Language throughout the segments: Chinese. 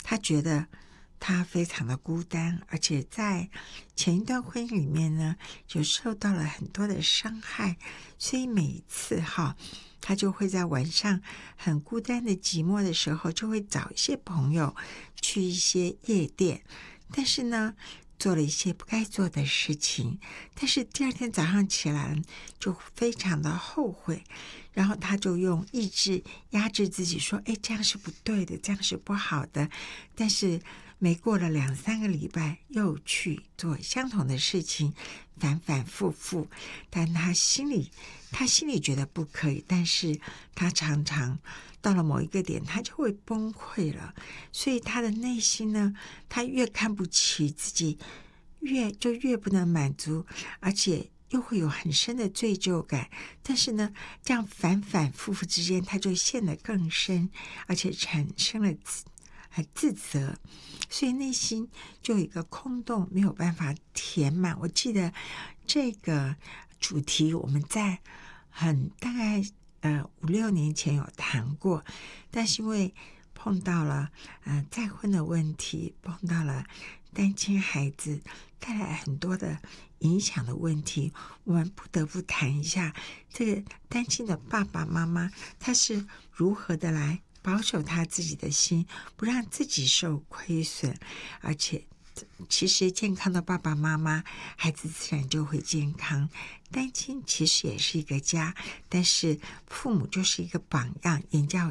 他觉得他非常的孤单，而且在前一段婚姻里面呢，就受到了很多的伤害，所以每一次他就会在晚上很孤单的寂寞的时候，就会找一些朋友去一些夜店，但是呢做了一些不该做的事情，但是第二天早上起来就非常的后悔，然后他就用意志压制自己说，这样是不对的，这样是不好的，但是没过了2-3个礼拜又去做相同的事情，反反复复，但他心里觉得不可以，但是他常常到了某一个点他就会崩溃了，所以他的内心呢，他越看不起自己，越不能满足，而且又会有很深的罪疚感，但是呢这样反反复复之间他就陷得更深，而且产生了自责，所以内心就有一个空洞没有办法填满。我记得这个主题我们在大概5-6年前有谈过，但是因为碰到了再婚的问题，碰到了单亲孩子带来很多的影响的问题，我们不得不谈一下这个单亲的爸爸妈妈他是如何的来保守他自己的心，不让自己受亏损，而且其实健康的爸爸妈妈，孩子自然就会健康。单亲其实也是一个家，但是父母就是一个榜样，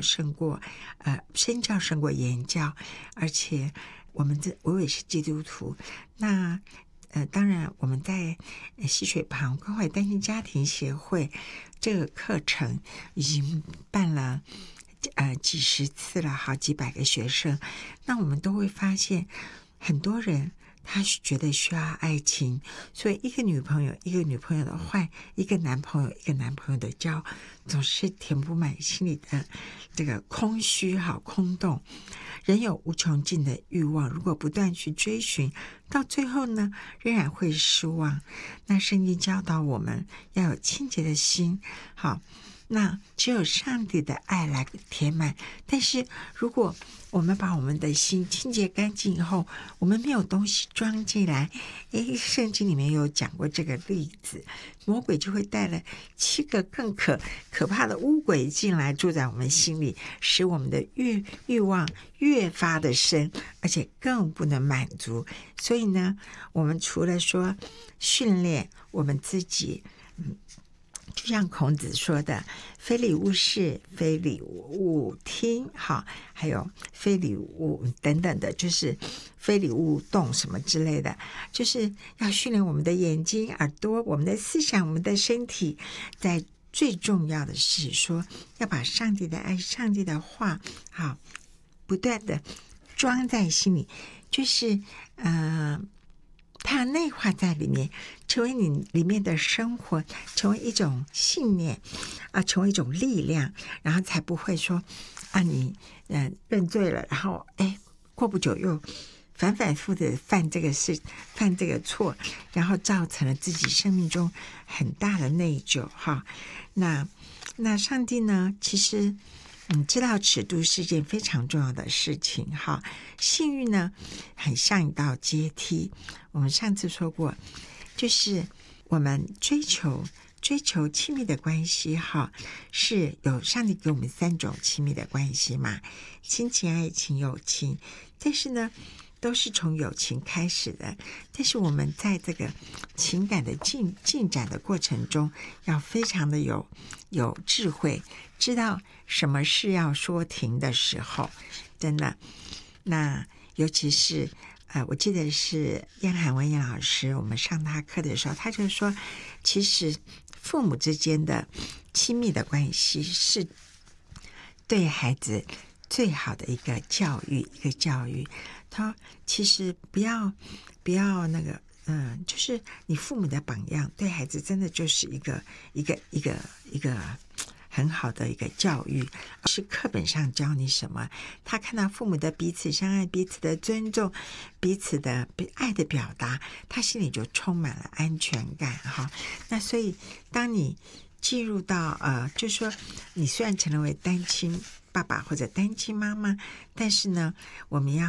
身教胜过言教，而且我也是基督徒，那当然我们在溪水旁关怀单亲家庭协会这个课程已经办了几十次了，好几百个学生，那我们都会发现很多人他觉得需要爱情，所以一个女朋友的换，一个男朋友的交，总是填不满心里的这个空虚空洞。人有无穷尽的欲望，如果不断去追寻，到最后呢仍然会失望。那圣经教导我们要有清洁的心，那只有上帝的爱来填满，但是如果我们把我们的心清洁干净以后，我们没有东西装进来，圣经里面有讲过这个例子，魔鬼就会带了7个更可怕的污鬼进来住在我们心里，使我们的欲望越发的深，而且更不能满足。所以呢，我们除了说训练我们自己，就像孔子说的，非礼勿视，非礼勿听，还有非礼勿等等的，就是非礼勿动什么之类的，就是要训练我们的眼睛、耳朵、我们的思想、我们的身体，在最重要的是说，要把上帝的爱、上帝的话不断的装在心里，就是它内化在里面，成为你里面的生活，成为一种信念成为一种力量，然后才不会说你认罪了，然后过不久又反反复复的犯这个错，然后造成了自己生命中很大的内疚那上帝呢，其实知道尺度是一件非常重要的事情性欲呢很像一道阶梯，我们上次说过，就是我们追求亲密的关系是有上帝给我们3种亲密的关系嘛，亲情、爱情、友情，但是呢都是从友情开始的，但是我们在这个情感的进展的过程中，要非常的有智慧，知道什么是要说停的时候，真的。那尤其是我记得是燕涵文燕老师，我们上他课的时候，他就说，其实父母之间的亲密的关系是对孩子最好的一个教育，他其实不要那个就是你父母的榜样，对孩子真的就是一个很好的一个教育，是课本上教你什么，他看到父母的彼此相爱、彼此的尊重、彼此的爱的表达，他心里就充满了安全感那所以当你进入到就是说你虽然成为单亲爸爸或者单亲妈妈，但是呢我们要